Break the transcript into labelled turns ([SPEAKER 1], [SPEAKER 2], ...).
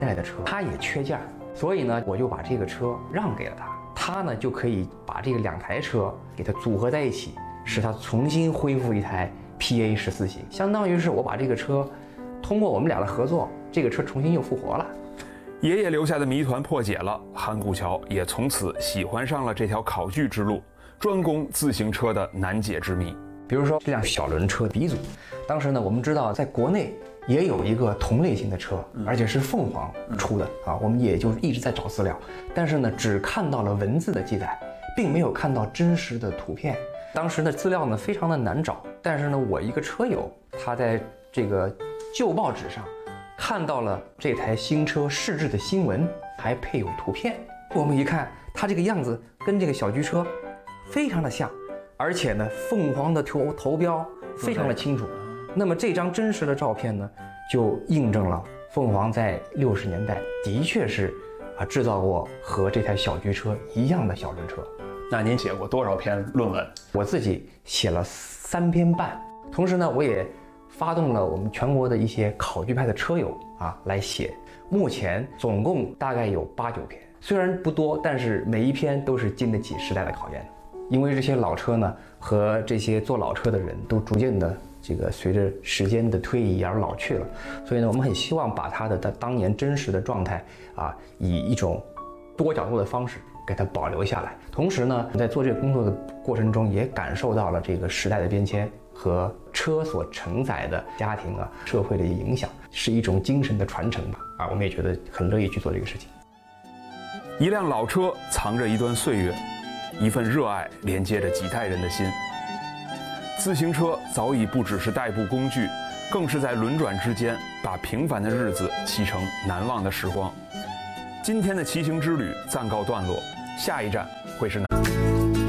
[SPEAKER 1] 代的车，他也缺件儿，所以呢，我就把这个车让给了他，他呢就可以把这个2台车给它组合在一起，使它重新恢复一台 PA14型，相当于是我把这个车通过我们俩的合作，这个车重新又复活了。
[SPEAKER 2] 爷爷留下的谜团破解了，韩古桥也从此喜欢上了这条考据之路，专攻自行车的难解之谜。
[SPEAKER 1] 比如说这辆小轮车鼻祖，当时呢，我们知道在国内也有一个同类型的车，而且是凤凰出的啊，我们也就一直在找资料，但是呢，只看到了文字的记载，并没有看到真实的图片。当时的资料呢非常的难找，但是呢，我一个车友他在这个旧报纸上看到了这台新车试制的新闻，还配有图片。我们一看，它这个样子跟这个小橘车非常的像，而且呢，凤凰的头标非常的清楚。那么这张真实的照片呢，就印证了凤凰在60年代的确是制造过和这台小橘车一样的小轮车。
[SPEAKER 3] 那您写过多少篇论文？
[SPEAKER 1] 我自己写了3篇半，同时呢，我也发动了我们全国的一些考据派的车友来写，目前总共大概有8、9篇，虽然不多，但是每一篇都是经得起时代的考验的。因为这些老车呢和这些做老车的人都逐渐的随着时间的推移而老去了，所以呢，我们很希望把它的当年真实的状态以一种多角度的方式给它保留下来。同时呢，在做这个工作的过程中，也感受到了这个时代的变迁和车所承载的家庭社会的影响，是一种精神的传承吧。我们也觉得很乐意去做这个事情。
[SPEAKER 2] 一辆老车藏着一段岁月，一份热爱连接着几代人的心。自行车早已不只是代步工具，更是在轮转之间把平凡的日子骑成难忘的时光。今天的骑行之旅暂告段落，下一站会是哪？